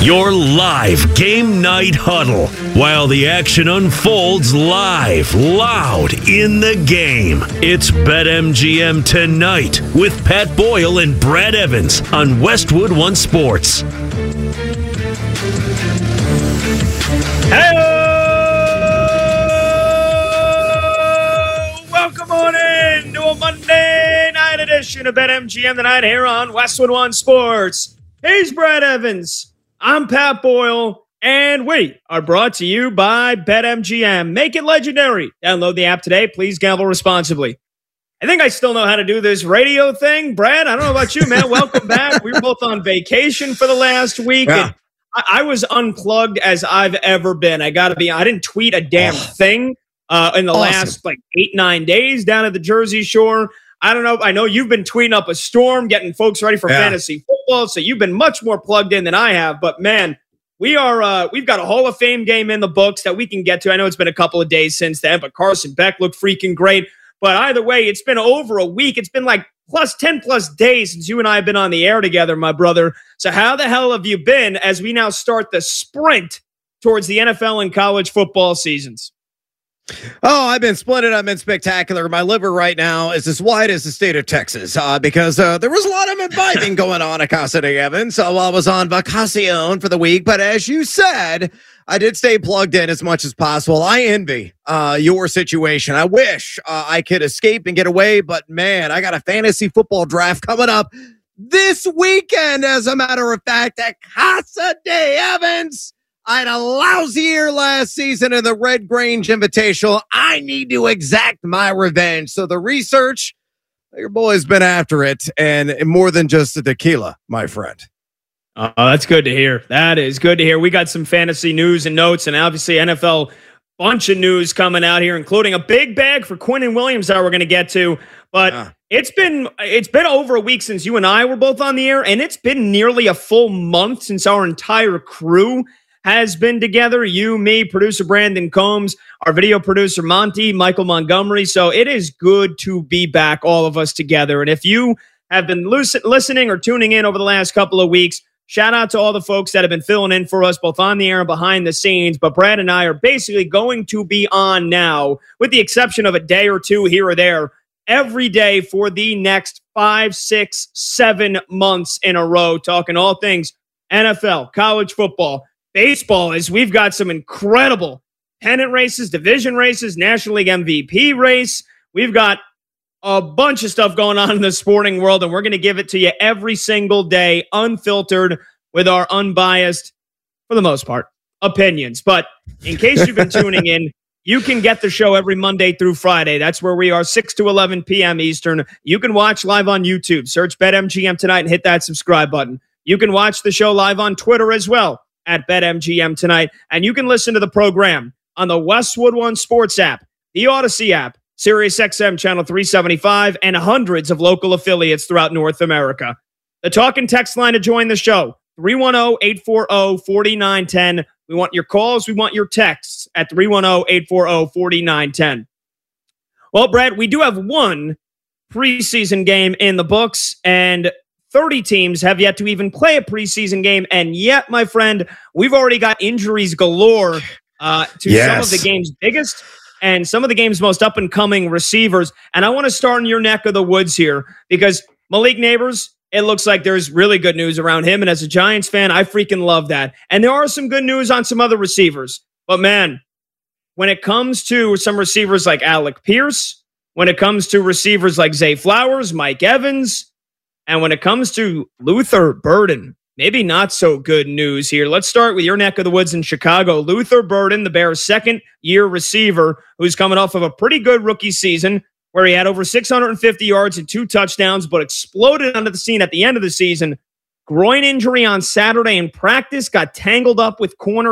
Your live game night huddle while the action unfolds live, loud in the game. It's BetMGM Tonight with Pat Boyle and Brad Evans on Westwood One Sports. Hey, welcome on in to a Monday night edition of BetMGM Tonight here on Westwood One Sports. He's Brad Evans. I'm Pat Boyle, and we are brought to you by BetMGM. Make it legendary. Download the app today. Please gamble responsibly. I think I still know how to do this radio thing. Brad, I don't know about you, man. Welcome back. We were both on vacation for the last week. Yeah. And I was unplugged as I've ever been. I didn't tweet a damn thing in the last 8-9 days down at the Jersey Shore. I don't know. I know you've been tweeting up a storm, getting folks ready for fantasy football, so you've been much more plugged in than I have. But man, we've got a Hall of Fame game in the books that we can get to. I know it's been a couple of days since then, but Carson Beck looked freaking great. But either way, it's been over a week. It's been like 10 plus days since you and I have been on the air together, my brother. So how the hell have you been as we now start the sprint towards the NFL and college football seasons? Oh, I've been splendid. I've been spectacular. My liver right now is as wide as the state of Texas because there was a lot of imbibing going on at Casa de Evans. So I was on vacacion for the week. But as you said, I did stay plugged in as much as possible. I envy your situation. I wish I could escape and get away. But, man, I got a fantasy football draft coming up this weekend, as a matter of fact, at Casa de Evans. I had a lousy year last season in the Red Grange Invitational. I need to exact my revenge. So the research, your boy's been after it, and more than just the tequila, my friend. Oh, that's good to hear. That is good to hear. We got some fantasy news and notes, and obviously NFL bunch of news coming out here, including a big bag for Quinnen Williams that we're going to get to. But it's been over a week since you and I were both on the air, and it's been nearly a full month since our entire crew has been together. You, me, producer Brandon Combs, our video producer Monty, Michael Montgomery. So it is good to be back, all of us together. And if you have been listening or tuning in over the last couple of weeks, shout out to all the folks that have been filling in for us, both on the air and behind the scenes. But Brad and I are basically going to be on now, with the exception of a day or two here or there, every day for the next 5, 6, 7 months in a row, talking all things NFL, college football, baseball. Is we've got some incredible pennant races, division races, National League MVP race. We've got a bunch of stuff going on in the sporting world, and we're going to give it to you every single day, unfiltered, with our unbiased, for the most part, opinions. But in case you've been tuning in, you can get the show every Monday through Friday. That's where we are, 6 to 11 p.m. Eastern. You can watch live on YouTube. Search BetMGM Tonight and hit that subscribe button. You can watch the show live on Twitter as well, at BetMGM Tonight. And you can listen to the program on the Westwood One Sports app, the Odyssey app, SiriusXM Channel 375, and hundreds of local affiliates throughout North America. The talk and text line to join the show, 310-840-4910. We want your calls. We want your texts at 310-840-4910. Well, Brad, we do have one preseason game in the books, and 30 teams have yet to even play a preseason game, and yet, my friend, we've already got injuries galore to some of the game's biggest and some of the game's most up-and-coming receivers. And I want to start in your neck of the woods here, because Malik Neighbors, it looks like there's really good news around him, and as a Giants fan, I freaking love that. And there are some good news on some other receivers. But, man, when it comes to some receivers like Alec Pierce, when it comes to receivers like Zay Flowers, Mike Evans, and when it comes to Luther Burden, maybe not so good news here. Let's start with your neck of the woods in Chicago. Luther Burden, the Bears' second-year receiver, who's coming off of a pretty good rookie season where he had over 650 yards and 2 touchdowns, but exploded onto the scene at the end of the season. Groin injury on Saturday in practice, got tangled up with corner